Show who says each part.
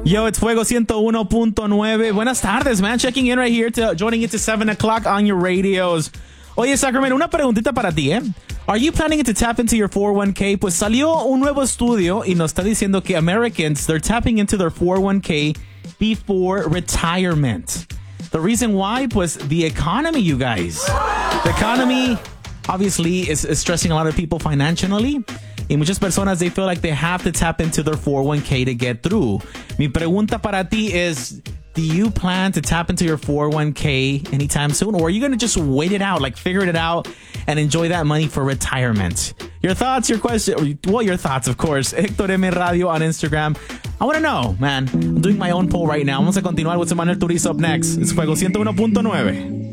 Speaker 1: Yo, it's Fuego 101.9. Buenas tardes, man. Checking in right here, joining you to 7 o'clock on your radios. Oye, Sacramento, una preguntita para ti, ¿eh? Are you planning to tap into your 401k? Pues salió un nuevo estudio y nos está diciendo que Americans, they're tapping into their 401k before retirement. The reason why? Pues the economy, you guys. The economy, obviously, is stressing a lot of people financially. Y muchas personas, they feel like they have to tap into their 401k to get through. Mi pregunta para ti is, do you plan to tap into your 401k anytime soon? Or are you going to just wait it out, like figure it out and enjoy that money for retirement? Your thoughts, your question, well, your thoughts, of course. Hector M. Radio on Instagram. I want to know, man. I'm doing my own poll right now. Vamos a continuar with Manuel Turizo up next. It's Fuego 101.9.